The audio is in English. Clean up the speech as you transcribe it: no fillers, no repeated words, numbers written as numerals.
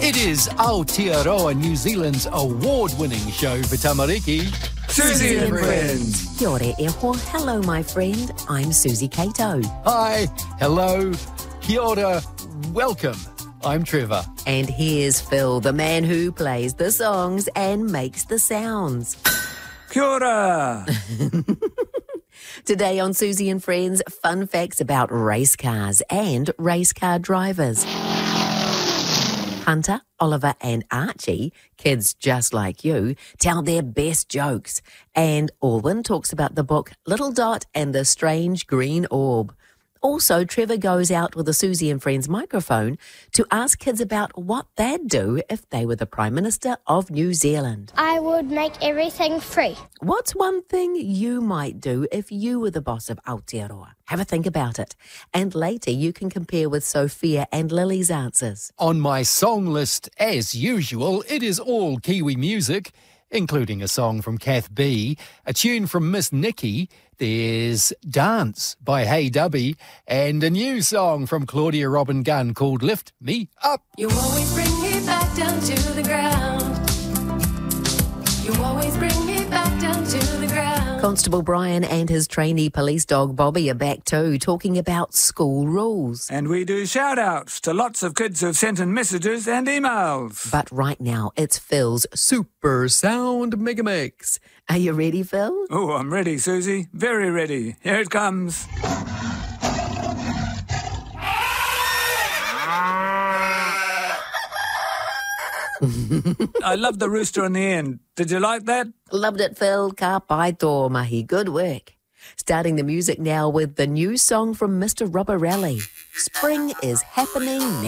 It is Aotearoa, New Zealand's award-winning show for tamariki. Susie and Friends. Kia ora e ho. Hello, my friend. I'm Susie Cato. Hi, hello, kia ora, welcome. I'm Trevor. And here's Phil, the man who plays the songs and makes the sounds. Kia ora. Today on Susie and Friends, fun facts about race cars and race car drivers. Hunter, Oliver and Archie, kids just like you, tell their best jokes. And Alwyn talks about the book Little Dot and the Strange Green Orb. Also, Trevor goes out with a Susie and Friends microphone to ask kids about what they'd do if they were the Prime Minister of New Zealand. I would make everything free. What's one thing you might do if you were the boss of Aotearoa? Have a think about it. And later you can compare with Sophia and Lily's answers. On my song list, as usual, it is all Kiwi music, including a song from Kath B, a tune from Miss Nikki, there's Dance by Hey Dubby, and a new song from Claudia Robin Gunn called Lift Me Up. You always bring me back down to the ground. You always bring me back down to the ground. Constable Brian and his trainee police dog Bobby are back too, talking about school rules. And we do shout-outs to lots of kids who've sent in messages and emails. But right now, it's Phil's Super Sound Mega Mix. Are you ready, Phil? Oh, I'm ready, Susie. Very ready. Here it comes. I love the rooster in the end. Did you like that? Loved it, Phil. Ka pai tō mahi. Good work. Starting the music now with the new song from Mr. Rubberelli. Spring is happening now.